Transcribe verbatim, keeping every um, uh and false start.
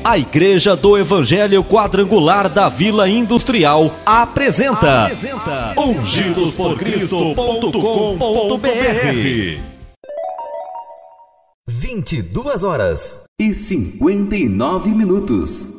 A Igreja do Evangelho Quadrangular da Vila Industrial apresenta, apresenta ungidos por cristo ponto com ponto b r. vinte e duas horas e cinquenta e nove minutos.